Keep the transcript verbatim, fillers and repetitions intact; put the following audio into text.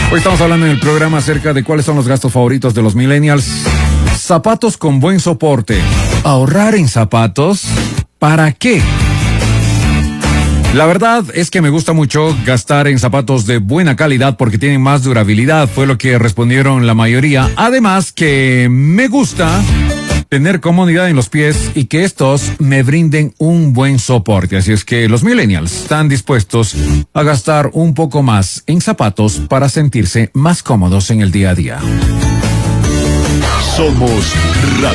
Hoy estamos hablando en el programa acerca de cuáles son los gastos favoritos de los millennials. Zapatos con buen soporte. ¿Ahorrar en zapatos? ¿Para qué? La verdad es que me gusta mucho gastar en zapatos de buena calidad porque tienen más durabilidad, fue lo que respondieron la mayoría. Además que me gusta tener comodidad en los pies y que estos me brinden un buen soporte. Así es que los millennials están dispuestos a gastar un poco más en zapatos para sentirse más cómodos en el día a día. Somos Radio